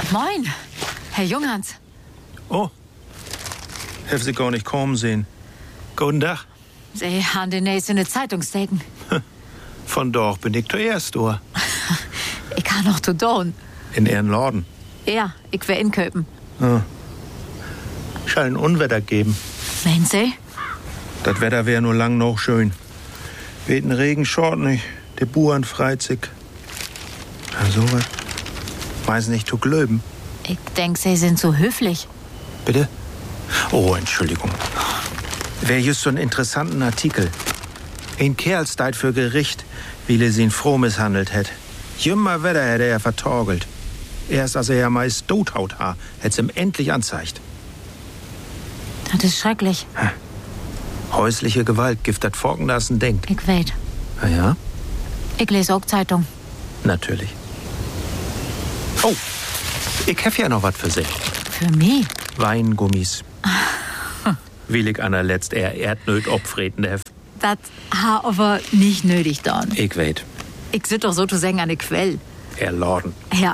Moin, Herr Junghans. Oh, hab Sie gar nicht kommen sehen. Guten Tag. Sie haben demnächst in der Zeitung steken. Von dort bin ich zuerst, oder? Ich kann noch zu tun. In Ihren Laden. Ja, ich wär in Köpen. Ja. Schall ein Unwetter geben. Meinen Sie? Das Wetter wär nur lang noch schön. Weten Regen schort nicht. Der Buren freit sich. Ja, sowas. Weiß nicht zu glöben. Ich denk, Sie sind so höflich. Bitte? Oh, Entschuldigung. Wär just so einen interessanten Artikel. Ein Kerl steht für Gericht, wie er sie in Froh misshandelt hätt. Jümmer Wetter hätte er vertorgelt. Erst als er ja meist tothaut ha, hätt's ihm endlich anzeigt. Das ist schrecklich. Häusliche Gewalt gibt das Forkenlassen denkt. Ich weet. Ah ja? Ich lese auch Zeitung. Natürlich. Oh, ich hef ja noch was für Sie. Für mich? Weingummis. Will ich an der letzt eher Erdnöt opfreten hef. Das ha aber nicht nötig dann. Ich weet. Ich sit doch sozusagen an der Quell. Erlorden. Ja.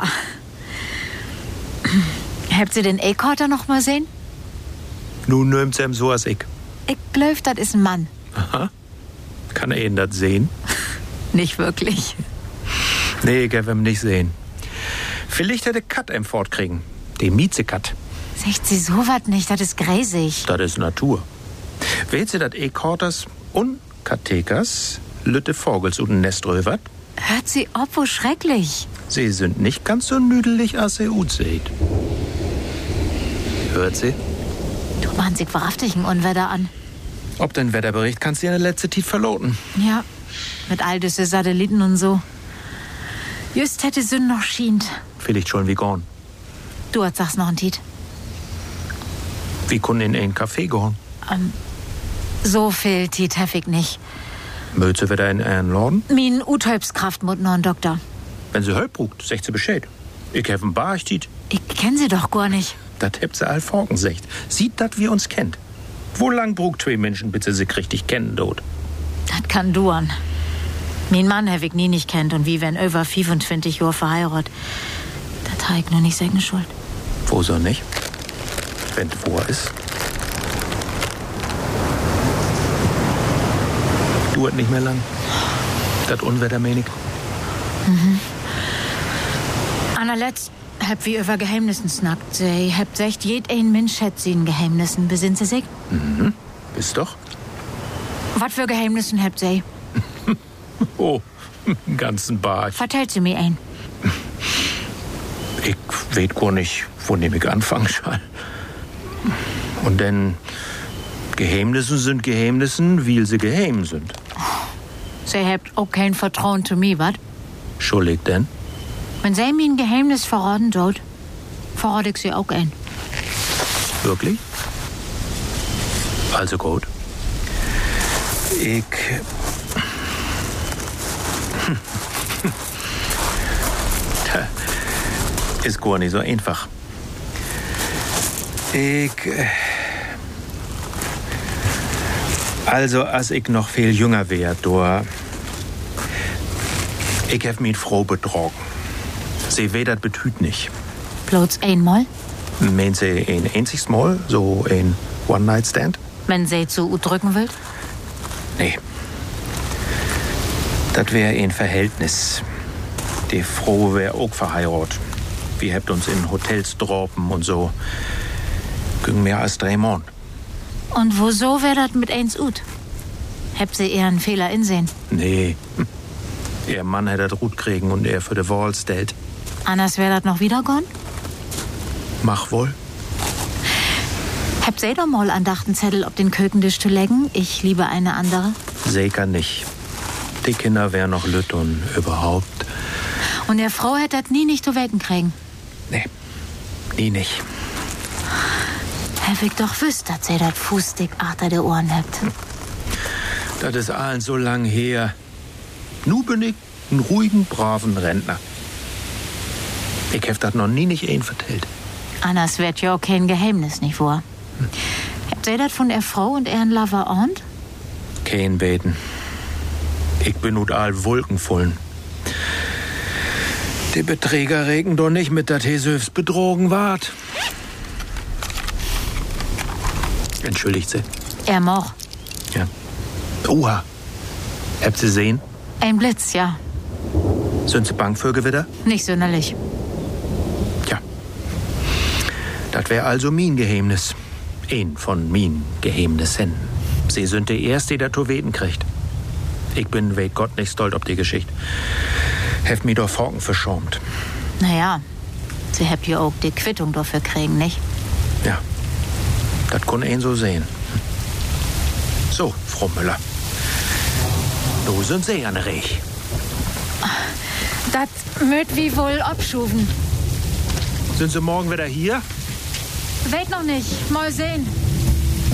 Habt Sie den Eckharter noch mal sehen? Nun nehmt's ihm so als ich. Ich glaub, das ist ein Mann. Aha. Kann er ihn das sehen? Nicht wirklich. Nee, ich hab ihn nicht sehen. Vielleicht hätte Kat ihm fortkriegen. Die Miezekat. Sagt sie sowas nicht, das ist gräsig. Das ist Natur. Weht sie dat Eckharters und Katekers Lütte Vogels und Nest röwert? Hört sie ob, wo schrecklich. Sie sind nicht ganz so nüdelig, als sie ut seht. Hört sie? Du mahnt sich wahrhaftig ein Unwetter an. Ob den Wetterbericht kannst du ja in der letzte Zeit verloten. Ja, mit all diese Satelliten und so. Just hätte Sünn noch schient. Vielleicht schon wie gorn. Du hast sagst noch ein Tiet. Wie können in ein Café gehen? So viel Tiet hef ich nicht. Möze wieder in einen Laden? Min Uthölpskraft mut noch ein Doktor. Wenn sie Hölp brugt, sagt sie Bescheid. Ich hef einen Barchtit. Ich kenn sie doch gar nicht. Dat hebt sie all Forken secht. Sieht dat, wie uns kennt. Wo lang brugt zwei Menschen, bis sie sich richtig kennen dort? Das kann duern. Min Mann hef ich nie nicht kennt und wie wenn über 25 Jahre verheiratet. Das ha ich nur nicht seine Schuld. Wo so nicht? Wenn wo er ist. Duert nicht mehr lang. Das Unwetter menig. Anerletzt hab wie über Geheimnissen snackt. Sie hab secht, jed ein Mensch hätt sie in Geheimnissen. Besinnt sie sich? Mhm. Bist doch? Was für Geheimnissen habt sie? Oh, einen ganzen Barch. Vertellt sie mir ein. Ich weet gar nicht, wo nehm ich anfangen soll. Und denn Geheimnissen sind Geheimnissen, weil sie geheim sind. Sie habt auch kein Vertrauen zu mir, wat? Schuldig denn? Wenn sie mir ein Geheimnis verraten tut, verrate ich sie auch ein. Wirklich? Also gut. Ich... Ist gar nicht so einfach. Also, als ich noch viel jünger wär, ich hef mich Frau betrogen. Sie weh, das betüt nicht. Bloß einmal? Meint sie ein einziges Mal, so ein One-Night-Stand? Wenn sie zu drücken will? Nee. Das wär ein Verhältnis. Die Frau wär auch verheiratet. Wir habt uns in Hotels droppen und so. Ging mehr als 3 Monate. Und wieso wär das mit eins ut? Habt sie eher einen Fehler insehen? Nee. Ihr Mann hätte das Rut kriegen und er für die Wahl stellt. Anders wär das noch wieder gone? Mach wohl. Habt sie doch mal Andachtenzettel auf den Kökentisch zu legen? Ich liebe eine andere. Sicher nicht. Die Kinder wär noch lütt und überhaupt. Und der Frau hätte das nie nicht zu wecken kriegen. Nee, nie nicht. Hab ich doch wüsst, dass sie das Fußdick achter der Ohren habt. Das ist allen so lang her. Nu bin ich ein ruhigen, braven Rentner. Ich hab das noch nie nicht ein vertellt. Anders wird ja auch kein Geheimnis, nicht wahr? Habt ihr das von der Frau und ihren Lover ahnt? Kein Beten. Ich bin nur all wolkenvollen. Die Beträger regen doch nicht mit, dass Hesöfs betrogen ward. Entschuldigt Sie. Er moch. Ja. Oha. Habt Sie sehen? Ein Blitz, ja. Sind Sie bang für Gewitter? Nicht sonderlich. Ja. Das wär also mein Geheimnis. Ein von min Geheimnissen. Sie sind die Erste, die das Weten kriegt. Ich bin, weet Gott, nicht stolz ob die Geschichte. Heft mir doch Forken verschäumt. Naja, Sie habt ja auch die Quittung dafür kriegen, nicht? Ja. Das kann ein so sehen. So, Frau Müller. Du sind Sie an Rech. Das möt wie wohl abschuven. Sind Sie morgen wieder hier? Weet noch nicht. Mal sehen.